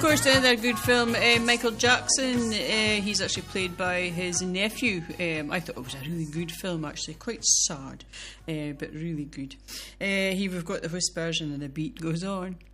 Of course, another good film, Michael Jackson. He's actually played by his nephew. I thought it was a really good film, actually. Quite sad, but really good. Here we've got the whispers and then the beat goes on.